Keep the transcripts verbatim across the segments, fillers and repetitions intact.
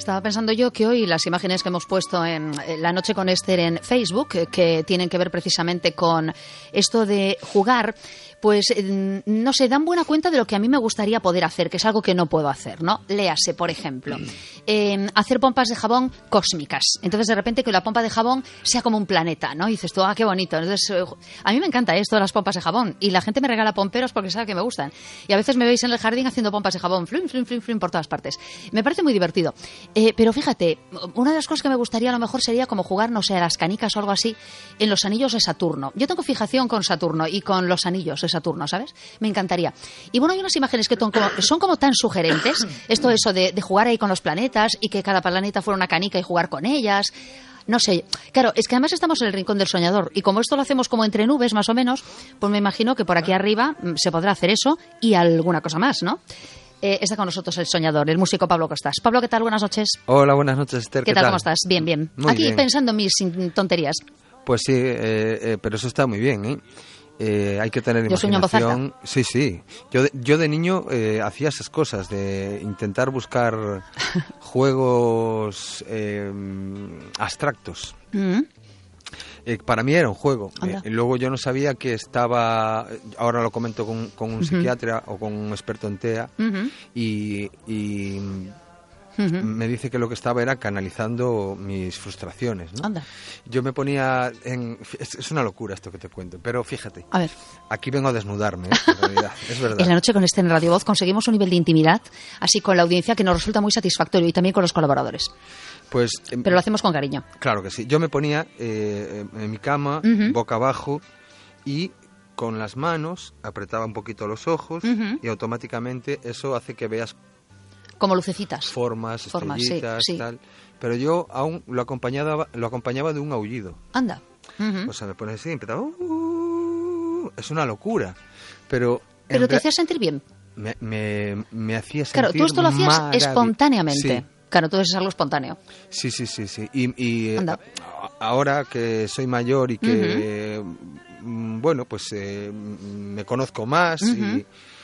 estaba pensando yo que hoy las imágenes que hemos puesto en La Noche con Esther en Facebook, que tienen que ver precisamente con esto de jugar, pues no sé, dan buena cuenta de lo que a mí me gustaría poder hacer, que es algo que no puedo hacer, ¿no? Léase, por ejemplo, eh, hacer pompas de jabón cósmicas. Entonces, de repente, que la pompa de jabón sea como un planeta, ¿no? Y dices tú, ah, qué bonito. Entonces, eh, a mí me encanta esto de las pompas de jabón. Y la gente me regala pomperos porque sabe que me gustan. Y a veces me veis en el jardín haciendo pompas de jabón, flum, flum, flum, flum, por todas partes. Me parece muy divertido. Eh, pero fíjate, una de las cosas que me gustaría a lo mejor sería como jugar, no sé, a las canicas o algo así, en los anillos de Saturno. Yo tengo fijación con Saturno y con los anillos de Saturno, ¿sabes? Me encantaría. Y bueno, hay unas imágenes que son como, son como tan sugerentes, esto eso de, de jugar ahí con los planetas y que cada planeta fuera una canica y jugar con ellas. No sé, claro, es que además estamos en el rincón del soñador y como esto lo hacemos como entre nubes más o menos, pues me imagino que por aquí arriba se podrá hacer eso y alguna cosa más, ¿no? Eh, está con nosotros el soñador, el músico Pablo Costas. Pablo, ¿qué tal? Buenas noches. Hola, buenas noches, Esther. ¿Qué, ¿Qué tal? tal? ¿Cómo estás? Bien, bien. Muy aquí bien. pensando en mis tonterías. Pues sí, eh, eh, pero eso está muy bien, ¿eh? Eh, hay que tener Yo sueño en voz alta. imaginación. Sí, sí. Yo de, yo de niño eh, hacía esas cosas de intentar buscar juegos eh, abstractos. Mm. Eh, para mí era un juego. Anda. Eh, luego yo no sabía que estaba. Ahora lo comento con, con un Uh-huh. psiquiatra o con un experto en T E A Uh-huh. y, y Uh-huh. me dice que lo que estaba era canalizando mis frustraciones, ¿no? Anda. Yo me ponía en... Es, es una locura esto que te cuento, pero fíjate, A ver. aquí vengo a desnudarme, ¿eh? En realidad, es verdad. En La Noche con Esther en Radio Voz conseguimos un nivel de intimidad, así con la audiencia, que nos resulta muy satisfactorio y también con los colaboradores. Pues, em, Pero lo hacemos con cariño. claro que sí. Yo me ponía eh, en mi cama, Uh-huh. boca abajo, y con las manos apretaba un poquito los ojos Uh-huh. y automáticamente eso hace que veas Como lucecitas. formas, Formas, sí, estrellitas, sí. tal. Pero yo aún lo acompañaba, lo acompañaba de un aullido. Anda. Uh-huh. O sea, me pones así y empezaba... "Uh", es una locura. Pero... en Pero te re- hacía sentir bien. Me, me, me hacía sentir Claro, tú esto lo hacías marav- espontáneamente. Sí, Claro, tú es algo espontáneo. sí, sí, sí. sí. Y, y, eh, Anda. a- ahora que soy mayor y que, mm, bueno, pues eh, mm, me conozco más Ujú. y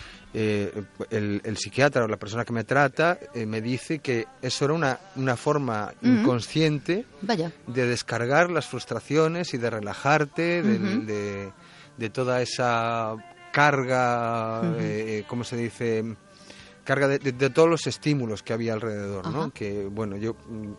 eh, el, el psiquiatra o la persona que me trata eh, me dice que eso era una, una forma Ujú. inconsciente Vaya. de descargar las frustraciones y de relajarte del- Ujú. de, de toda esa carga, Ujú. eh, ¿cómo se dice? Carga de, de- de todos los estímulos que había alrededor, ¿no? Ajá. Que, bueno, yo mm,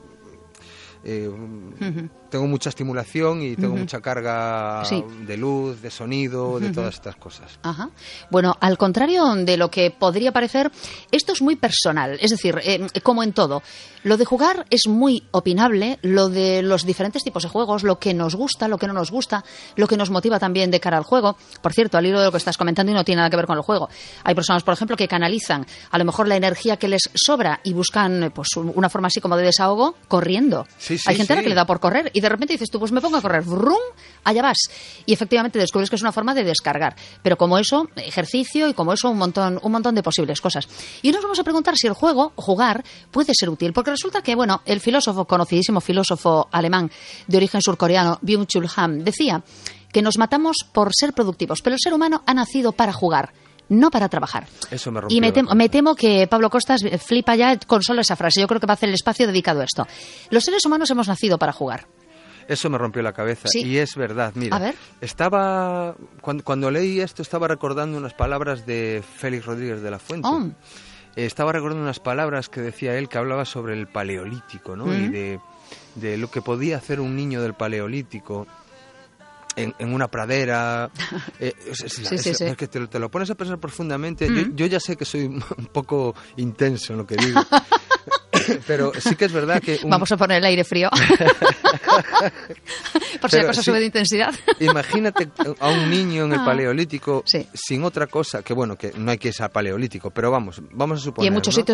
eh, Ujú. tengo mucha estimulación y tengo Ujú. mucha carga Sí. de luz, de sonido, de Ujú. todas estas cosas. Ajá. Bueno, al contrario de lo que podría parecer, esto es muy personal. Es decir, eh, como en todo, lo de jugar es muy opinable, lo de los diferentes tipos de juegos, lo que nos gusta, lo que no nos gusta, lo que nos motiva también de cara al juego. Por cierto, al hilo de lo que estás comentando y no tiene nada que ver con el juego. Hay personas, por ejemplo, que canalizan a lo mejor la energía que les sobra y buscan pues un- una forma así como de desahogo corriendo. Sí, sí, Hay gente a la sí. que le da por correr y de repente dices tú, pues me pongo a correr, ¡vrum! Allá vas. Y efectivamente descubres que es una forma de descargar. Pero como eso, ejercicio y como eso, un montón, un montón de posibles cosas. Y nos vamos a preguntar si el juego, jugar, puede ser útil. Porque resulta que, bueno, el filósofo, conocidísimo filósofo alemán de origen surcoreano, Byung-Chul Han, decía que nos matamos por ser productivos, pero el ser humano ha nacido para jugar, no para trabajar. Eso me rompió Y me la temo, cabeza. me temo que Pablo Costas flipa ya con solo esa frase. Yo creo que va a hacer el espacio dedicado a esto. Los seres humanos hemos nacido para jugar. Eso me rompió la cabeza. Sí. Y es verdad, mira. A ver. Estaba... Cuando, cuando leí esto estaba recordando unas palabras de Félix Rodríguez de la Fuente. Oh. Eh, Estaba recordando unas palabras que decía él que hablaba sobre el paleolítico, ¿no? Mm. Y de, de lo que podía hacer un niño del paleolítico en, en una pradera. Eh, es, es la- Sí, sí, es- sí. es que te, te lo pones a pensar profundamente. Mm. Yo, yo ya sé que soy un poco intenso en lo que digo. Pero sí que es verdad que... un- Vamos a poner el aire frío. Por si la Pero cosa sí. sube de intensidad. Imagínate a un niño en el Ah. paleolítico Sí. sin otra cosa, que bueno, que no hay que irse al paleolítico, pero vamos, vamos a suponer, Y en muchos ¿no? sitios